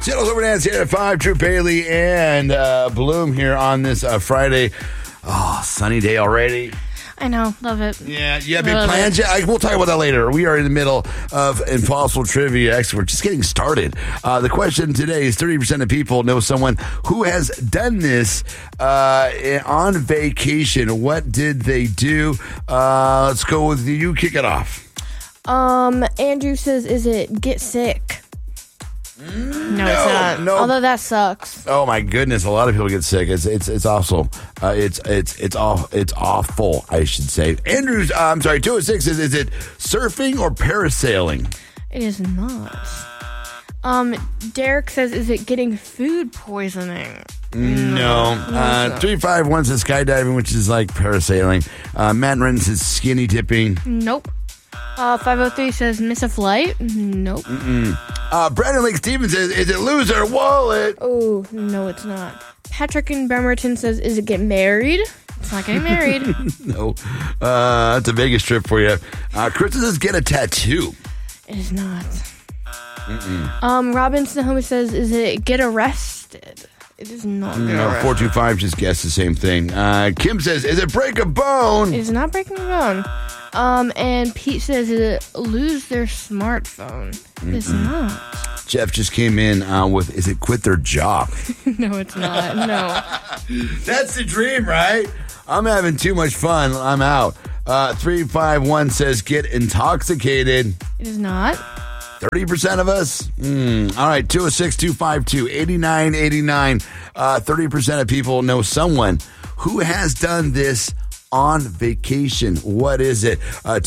Seattle's Over Dance here at 5. Drew Bailey and Bloom here on this Friday. Oh, sunny day already. I know. Love it. Yeah, you have big plans? Yeah, we'll talk about that later. We are in the middle of Impossible Trivia. Actually, we're just getting started. The question today is 30% of people know someone who has done this on vacation. What did they do? Let's go with you. Kick it off. Andrew says, is it get sick? No, it's not. No. Although that sucks. Oh my goodness, a lot of people get sick. It's awful. It's awful, I should say. Andrew's, I'm sorry, 206 is it surfing or parasailing? It is not. Derek says, is it getting food poisoning? No. 351 says skydiving, which is like parasailing. Matt Renton says skinny dipping. Nope. 503 says miss a flight. Nope. Brandon Lake Stevens says, is it lose our wallet? Oh, no, it's not. Patrick in Bremerton says, is it get married? It's not getting married. No. That's a Vegas trip for you. Chris says get a tattoo. It is not. Robinson Homie says, is it get arrested? It is not. No, 425 just guessed the same thing. Kim says, is it break a bone? It is not breaking a bone. And Pete says, is it lose their smartphone? It's not. Jeff just came in with, is it quit their job? No, it's not. No. That's the dream, right? I'm having too much fun. I'm out. 351 says get intoxicated. It is not. 30% of us? All right, 206-252-8989. 30% of people know someone who has done this on vacation. What is it?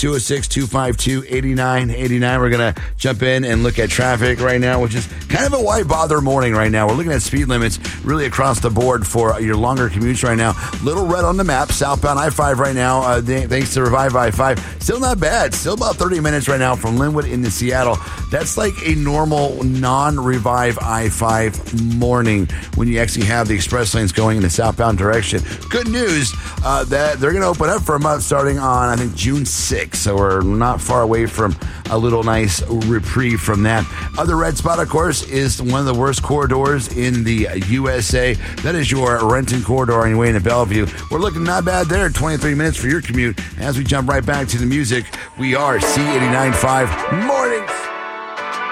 206-252-8989. We're going to jump in and look at traffic right now, which is kind of a why bother morning right now. We're looking at speed limits really across the board for your longer commutes right now. Little red on the map, southbound I-5 right now, thanks to Revive I-5. Still not bad. Still about 30 minutes right now from Linwood into Seattle. That's like a normal non-Revive I-5 morning when you actually have the express lanes going in the southbound direction. Good news that they're going to open up for a month starting on, I think, June 6th. So we're not far away from a little nice reprieve from that. Other red spot, of course, is one of the worst corridors in the USA. That is your Renton corridor on your way into Bellevue. We're looking not bad there. 23 minutes for your commute. As we jump right back to the music, we are C89.5 Mornings.